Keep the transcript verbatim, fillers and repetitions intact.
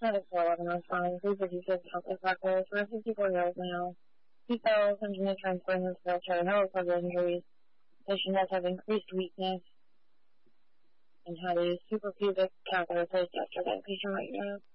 Medical eleven oh five, reproduces healthy factors. We're fifty-four years now. He fell from the transfer in his wheelchair, no further injuries. Patient does have increased weakness and had a suprapubic catheter placed yesterday. Patient right now.